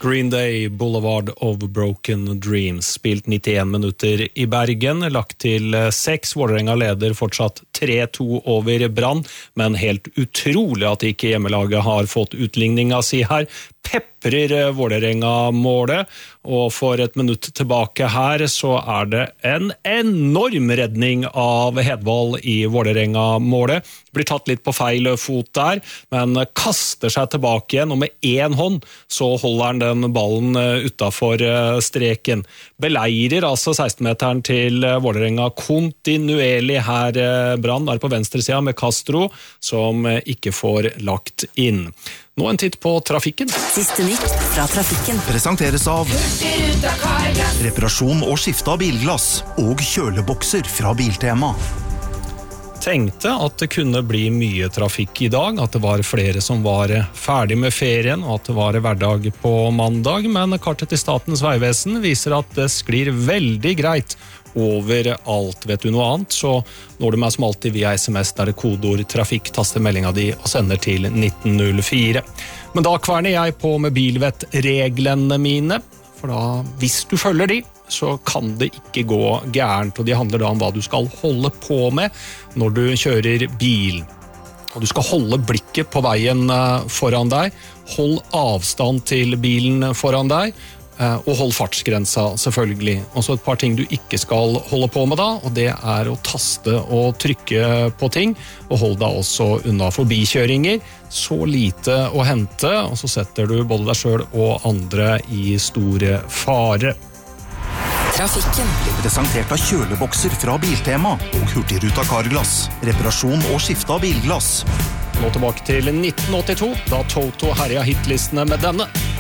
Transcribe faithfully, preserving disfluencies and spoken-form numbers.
Green Day, Boulevard of Broken Dreams, spilt nittien minutter i Bergen, lagt til seks, Vålerenga leder fortsatt tre to over Brann, men helt utrolig at ikke hjemmelaget har fått utligninga si her. Peprer Vålerenga målet, og for et minutt tilbake her så er det en enorm redning av Hedvald i Vålerenga målet. Blir tatt litt på feil fot der, men kaster seg tilbake igjen, og med en hånd så holder han den ballen utenfor streken. Beleirer altså seksten-meteren til Vålerenga kontinuerlig her. Brann er på venstre siden med Castro, som ikke får lagt inn. Nå en titt på trafikken. Siste nytt fra trafikken. Presenteres av reparasjon og skifte av bilglass og kjølebokser fra Biltema. Tenkte at det kunne bli mye trafikk i dag, at det var flere som var ferdig med ferien, og at det var hverdag på mandag, men kartet til Statens Vegvesen viser at det sklir veldig greit over alt. Vet du noe annet, så når du meg som alltid via sms der det kodeord trafikk, taster meldinga di og sender til nitten null fire. Men da kverner jeg på med bilvettreglene mine, for da, hvis du følger de, så kan det ikke gå gærent, og de handler da om hva du skal holde på med når du kjører bil. Og du skal holde blikket på veien foran deg, hold avstand til bilen foran deg, og hold fartsgrensa selvfølgelig. Og så et par ting du ikke skal holde på med da, og det er å taste og trykke på ting, og hold deg også unna forbikjøringer. Så lite å hente, og så setter du både deg selv og andre i store fare. Trafikken. Presentert av kjølebokser fra Biltema og Hurtigruta Carglass. Reparasjon og skifte av bilglass. Nå tilbake til nitten åttito, da Toto herja hitlistene med denne.